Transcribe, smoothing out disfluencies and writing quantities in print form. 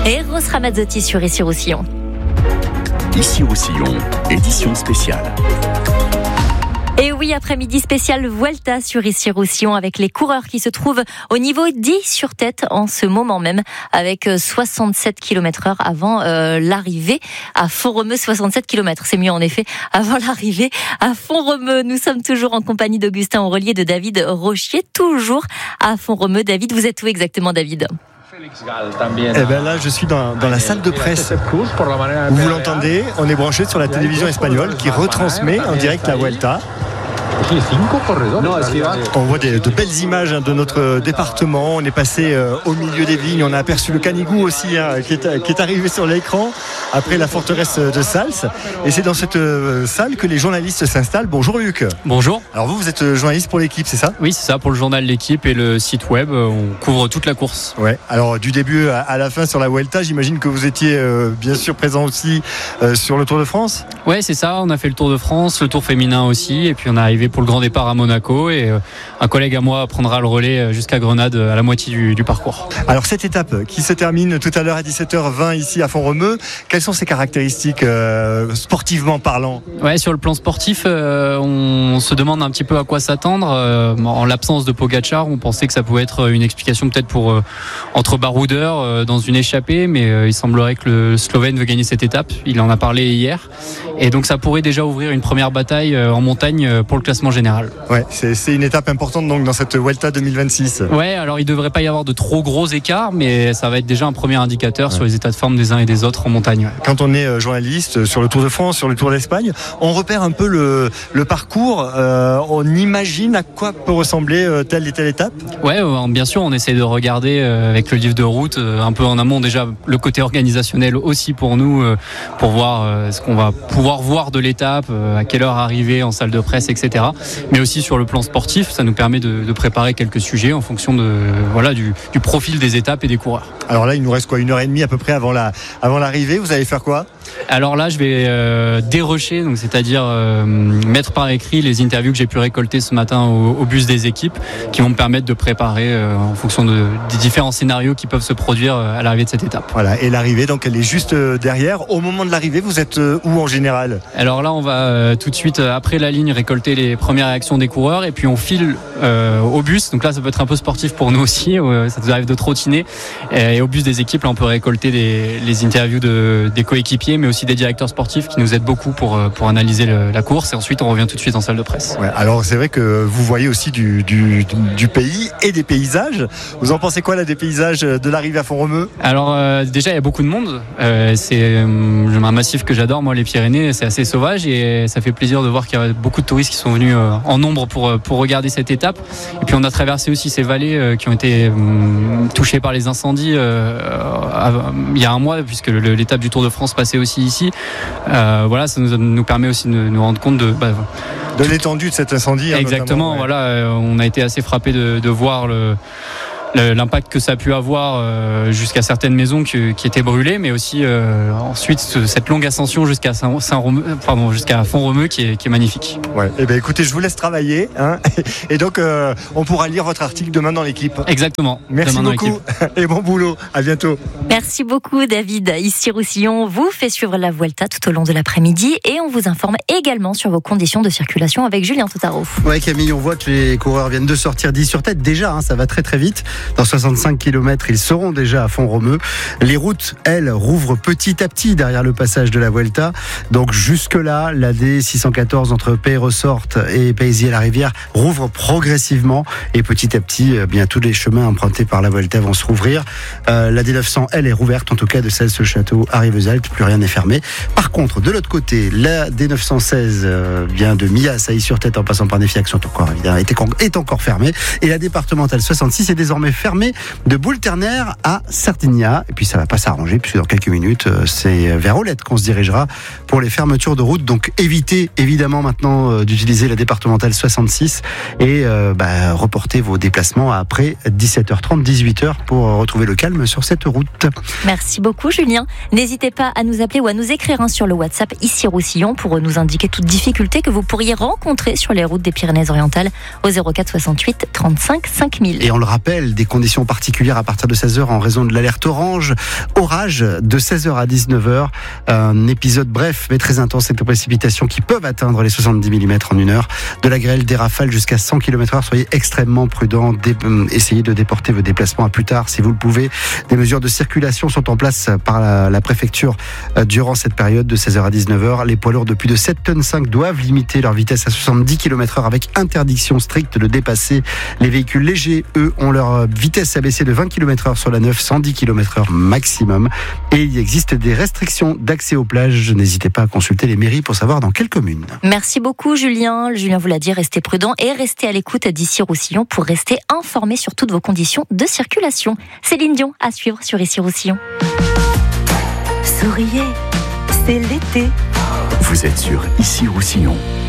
et Rose Ramazzotti sur Issy-Roussillon. Issy-Roussillon, édition spéciale. Et oui, après-midi spécial Vuelta sur Issy-Roussillon avec les coureurs qui se trouvent au niveau 10 sur tête en ce moment même avec 67 km/h avant l'arrivée à Font-Romeu. 67 km, c'est mieux en effet, avant l'arrivée à Font-Romeu. Nous sommes toujours en compagnie d'Augustin Aurelier et de David Rochier, toujours à Font-Romeu. David, vous êtes où exactement, David ? Eh ben là, je suis dans la salle de presse. Vous l'entendez, on est branché sur la télévision espagnole qui retransmet en direct la Vuelta. On voit de belles images de notre département. On est passé au milieu des vignes. On a aperçu le Canigou aussi qui est arrivé sur l'écran après la forteresse de Sals. Et c'est dans cette salle que les journalistes s'installent. Bonjour Luc. Bonjour. Alors vous êtes journaliste pour l'équipe, c'est ça ? Oui, c'est ça, pour le journal L'équipe et le site web. On couvre toute la course. Ouais. Alors du début à la fin sur la Vuelta, j'imagine que vous étiez bien sûr présent aussi sur le Tour de France ? Ouais, c'est ça. On a fait le Tour de France, le Tour féminin aussi. Et puis on est arrivé pour le grand départ à Monaco et un collègue à moi prendra le relais jusqu'à Grenade à la moitié du parcours. Alors cette étape qui se termine tout à l'heure à 17h20 ici à Font-Romeu, quelles sont ses caractéristiques sportivement parlant ? Ouais, sur le plan sportif, on se demande un petit peu à quoi s'attendre. En l'absence de Pogačar, on pensait que ça pouvait être une explication peut-être pour entre baroudeurs dans une échappée, mais il semblerait que le Slovène veut gagner cette étape. Il en a parlé hier. Et donc ça pourrait déjà ouvrir une première bataille en montagne pour le classement général. Ouais, c'est une étape importante donc dans cette Vuelta 2026. Ouais, alors il devrait pas y avoir de trop gros écarts, mais ça va être déjà un premier indicateur sur les états de forme des uns et des autres en montagne. Ouais. Quand on est journaliste sur le Tour de France, sur le Tour d'Espagne, on repère un peu le parcours. On imagine à quoi peut ressembler telle et telle étape. Ouais, bien sûr, on essaie de regarder avec le livre de route un peu en amont déjà le côté organisationnel aussi pour nous, pour voir ce qu'on va pouvoir voir de l'étape, à quelle heure arriver en salle de presse, etc. Mais aussi sur le plan sportif, ça nous permet de préparer quelques sujets en fonction du profil des étapes et des coureurs. Alors là, il nous reste quoi, 1h30 à peu près avant l'arrivée. Vous allez faire quoi ? Alors là, je vais dérusher, donc c'est-à-dire mettre par écrit les interviews que j'ai pu récolter ce matin au bus des équipes, qui vont me permettre de préparer en fonction des différents scénarios qui peuvent se produire à l'arrivée de cette étape. Voilà, et l'arrivée, donc elle est juste derrière. Au moment de l'arrivée, vous êtes où en général ? Alors là, on va tout de suite après la ligne récolter les premières réactions des coureurs, et puis on file au bus. Donc là, ça peut être un peu sportif pour nous aussi. Ça nous arrive de trottiner, et au bus des équipes, là, on peut récolter les interviews des coéquipiers, mais aussi des directeurs sportifs qui nous aident beaucoup pour analyser la course, et ensuite on revient tout de suite en salle de presse. Ouais, alors c'est vrai que vous voyez aussi du pays et des paysages. Vous en pensez quoi là des paysages de l'arrivée à Font-Romeu ? Alors déjà il y a beaucoup de monde, c'est un massif que j'adore, moi, les Pyrénées, c'est assez sauvage, et ça fait plaisir de voir qu'il y a beaucoup de touristes qui sont venus en nombre pour regarder cette étape. Et puis on a traversé aussi ces vallées qui ont été touchées par les incendies il y a un mois, puisque l'étape du Tour de France passait aussi ici. Voilà, ça nous permet aussi de nous rendre compte de l'étendue de cet incendie. Exactement, voilà, on a été assez frappé de voir l'impact que ça a pu avoir jusqu'à certaines maisons qui étaient brûlées, mais aussi ensuite cette longue ascension jusqu'à Font-Romeu qui est magnifique. Ouais. Eh ben écoutez, je vous laisse travailler, hein, et donc on pourra lire votre article demain dans l'équipe. Exactement. Merci beaucoup et bon boulot. À bientôt. Merci beaucoup David. Issy-Roussillon vous fait suivre la Vuelta tout au long de l'après-midi, et on vous informe également sur vos conditions de circulation avec Julien Toutaro. Ouais, Camille, on voit que les coureurs viennent de sortir 10 sur tête déjà, hein, ça va très très vite. Dans 65 km, ils seront déjà à Font-Romeu. Les routes, elles, rouvrent petit à petit derrière le passage de la Vuelta. Donc jusque-là, la D614 entre Pays-Ressortes et Péziers-la-Rivière rouvre progressivement. Et petit à petit, bien tous les chemins empruntés par la Vuelta vont se rouvrir. La D900, elle, est rouverte, en tout cas de Celles-sur-Château à Rivesaltes. Plus rien n'est fermé. Par contre, de l'autre côté, la D916 vient de Millas à Issy-sur-Tête en passant par Néfiac, sont encore évidemment est encore fermée. Et la départementale 66 est désormais fermée de Boule-Ternaire à Sardinia. Et puis ça va pas s'arranger puisque dans quelques minutes, c'est vers Olette qu'on se dirigera pour les fermetures de route. Donc évitez évidemment maintenant d'utiliser la départementale 66 et reportez vos déplacements après 17h30, 18h pour retrouver le calme sur cette route. Merci beaucoup Julien. N'hésitez pas à nous appeler ou à nous écrire sur le WhatsApp Issy-Roussillon pour nous indiquer toute difficulté que vous pourriez rencontrer sur les routes des Pyrénées-Orientales au 04 68 35 5000. Et on le rappelle, des conditions particulières à partir de 16h en raison de l'alerte orange. Orage de 16h à 19h. Un épisode bref mais très intense avec des précipitations qui peuvent atteindre les 70 mm en une heure. De la grêle, des rafales jusqu'à 100 km/h. Soyez extrêmement prudents. Essayez de déporter vos déplacements à plus tard si vous le pouvez. Des mesures de circulation sont en place par la préfecture durant cette période de 16h à 19h. Les poids lourds de plus de 7,5 tonnes doivent limiter leur vitesse à 70 km/h avec interdiction stricte de dépasser. Les véhicules légers, eux, ont leur vitesse abaissée de 20 km/h sur la 9, 110 km/h maximum. Et il existe des restrictions d'accès aux plages. N'hésitez pas à consulter les mairies pour savoir dans quelle commune. Merci beaucoup Julien. Julien vous l'a dit, restez prudent et restez à l'écoute d'Issy-Roussillon pour rester informé sur toutes vos conditions de circulation. Céline Dion à suivre sur Issy-Roussillon. Souriez, c'est l'été. Vous êtes sur Issy-Roussillon.